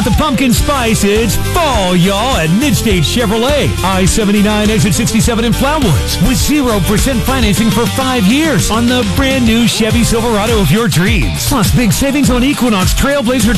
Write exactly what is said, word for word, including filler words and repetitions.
the pumpkin spice, it's fall, y'all, at Midstate Chevrolet. I seventy-nine, exit sixty-seven in Flowood. With zero percent financing for five years on the brand new Chevy Silverado of your dreams. Plus, big savings on Equinox, Trailblazer,